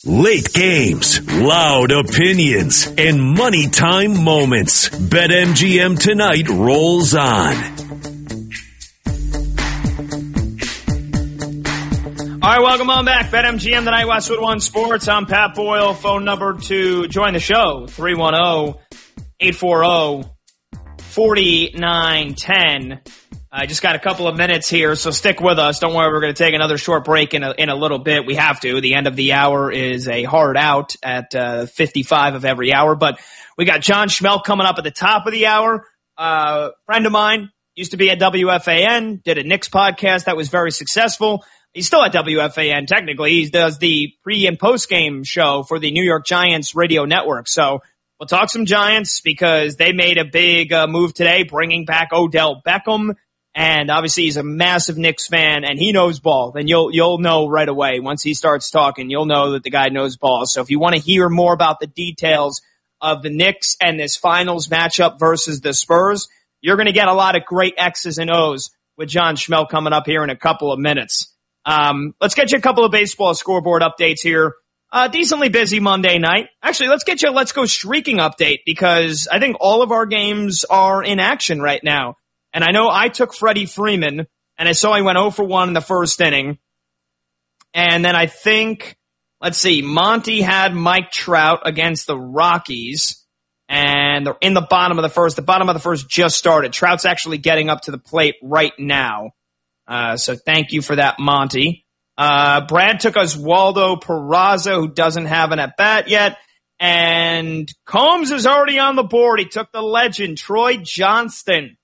Late games, loud opinions, and money time moments. BetMGM tonight rolls on. All right, welcome on back. BetMGM tonight, Westwood One Sports. I'm Pat Boyle. Phone number to join the show, 310-840-4910. I just got a couple of minutes here, so stick with us. Don't worry, we're going to take another short break in a little bit. We have to. The end of the hour is a hard out at 55 of every hour. But we got John Schmeelk coming up at the top of the hour. Friend of mine, used to be at WFAN, did a Knicks podcast that was very successful. He's still at WFAN, technically. He does the pre- and post-game show for the New York Giants radio network. So we'll talk some Giants because they made a big move today, bringing back Odell Beckham. And obviously he's a massive Knicks fan and he knows ball. Then you'll know right away. Once he starts talking, you'll know that the guy knows ball. So if you want to hear more about the details of the Knicks and this finals matchup versus the Spurs, you're going to get a lot of great X's and O's with John Schmeelk coming up here in a couple of minutes. Let's get you a couple of baseball scoreboard updates here. Decently busy Monday night. Actually, let's get you a Let's Go Streaking update because I think all of our games are in action right now. And I know I took Freddie Freeman, and I saw he went 0 for 1 in the first inning. And then I think, let's see, Monty had Mike Trout against the Rockies, and they're in the bottom of the first. The bottom of the first just started. Trout's actually getting up to the plate right now. So thank you for that, Monty. Brad took Oswaldo Peraza, who doesn't have an at-bat yet. And Combs is already on the board. He took the legend, Troy Johnston.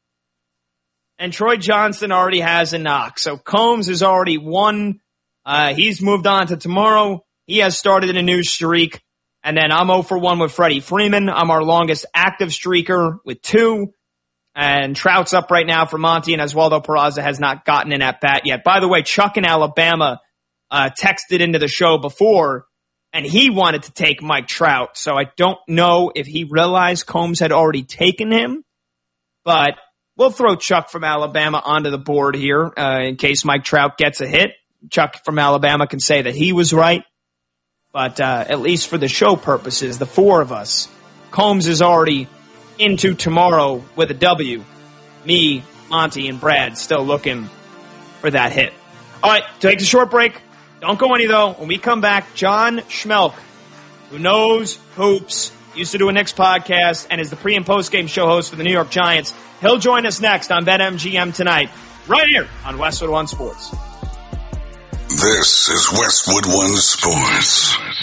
And Troy Johnston already has a knock. So Combs has already won. He's moved on to tomorrow. He has started a new streak. And then I'm 0 for 1 with Freddie Freeman. I'm our longest active streaker with 2. And Trout's up right now for Monty, and Oswaldo Peraza has not gotten an at-bat yet. By the way, Chuck in Alabama texted into the show before, and he wanted to take Mike Trout. So I don't know if he realized Combs had already taken him, but we'll throw Chuck from Alabama onto the board here in case Mike Trout gets a hit. Chuck from Alabama can say that he was right. But at least for the show purposes, the four of us, Combs is already into tomorrow with a W. Me, Monty, and Brad still looking for that hit. All right, take a short break. Don't go any, though. When we come back, John Schmeelk, who knows hoops, used to do a Knicks podcast, and is the pre- and post-game show host for the New York Giants. He'll join us next on BetMGM tonight, right here on Westwood One Sports. This is Westwood One Sports.